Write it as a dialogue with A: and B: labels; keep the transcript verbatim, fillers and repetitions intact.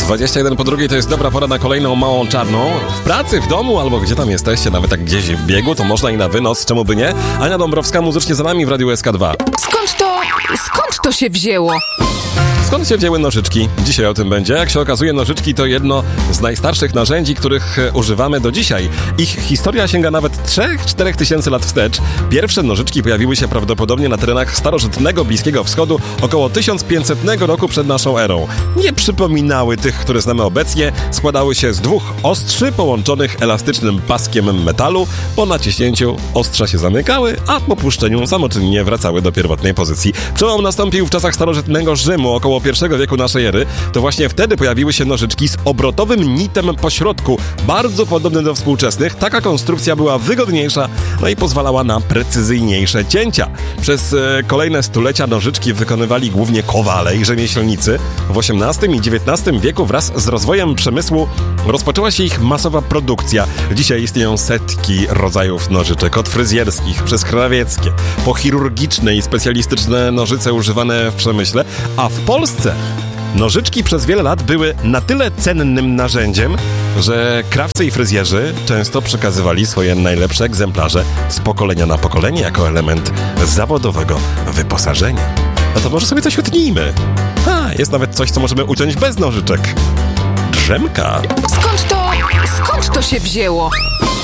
A: dwadzieścia jeden po drugiej to jest dobra pora na kolejną małą czarną. W pracy, w domu albo gdzie tam jesteście, nawet jak gdzieś w biegu, to można i na wynos, czemu by nie? Ania Dąbrowska muzycznie za nami w Radiu S K dwa.
B: Skąd to, skąd to się wzięło?
A: Skąd się wzięły nożyczki? Dzisiaj o tym będzie. Jak się okazuje, nożyczki to jedno z najstarszych narzędzi, których używamy do dzisiaj. Ich historia sięga nawet trzy cztery tysięcy lat wstecz. Pierwsze nożyczki pojawiły się prawdopodobnie na terenach starożytnego Bliskiego Wschodu około tysiąc pięćsetnego roku przed naszą erą. Nie przypominały tych, które znamy obecnie. Składały się z dwóch ostrzy połączonych elastycznym paskiem metalu. Po naciśnięciu ostrza się zamykały, a po puszczeniu samoczynnie wracały do pierwotnej pozycji. Przełom nastąpił w czasach starożytnego Rzymu, około pierwszego wieku naszej ery. To właśnie wtedy pojawiły się nożyczki z obrotowym nitem po środku, bardzo podobny do współczesnych. Taka konstrukcja była wygodniejsza, no i pozwalała na precyzyjniejsze cięcia. Przez e, kolejne stulecia nożyczki wykonywali głównie kowale i rzemieślnicy. W osiemnastym i dziewiętnastym wieku wraz z rozwojem przemysłu rozpoczęła się ich masowa produkcja. Dzisiaj istnieją setki rodzajów nożyczek, od fryzjerskich przez krawieckie, po chirurgiczne i specjalistyczne nożyce używane w przemyśle, a w Polsce nożyczki przez wiele lat były na tyle cennym narzędziem, że krawcy i fryzjerzy często przekazywali swoje najlepsze egzemplarze z pokolenia na pokolenie jako element zawodowego wyposażenia. No to może sobie coś utnijmy. A, jest nawet coś, co możemy uciąć bez nożyczek. Drzemka.
B: Skąd to, skąd to się wzięło?